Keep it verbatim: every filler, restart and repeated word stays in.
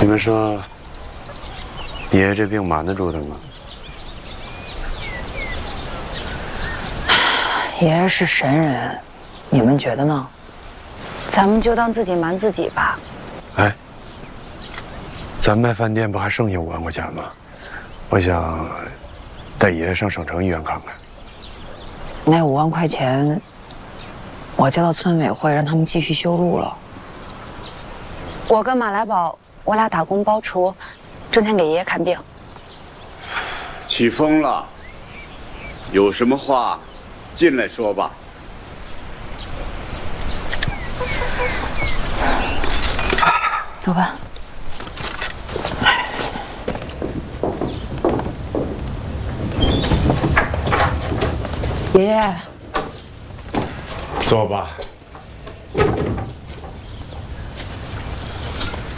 你们说，爷爷这病瞒得住他吗？ 爷爷是神人，你们觉得呢？ 咱们就当自己瞒自己吧。 哎，咱卖饭店不还剩下五万块钱吗？我想带爷爷上省城医院看看。 那五万块钱，我交到村委会，让他们继续修路了。 我跟马来宝，我俩打工包厨，挣钱给爷爷看病。 起风了，有什么话进来说吧。 走吧。爷爷， 坐吧。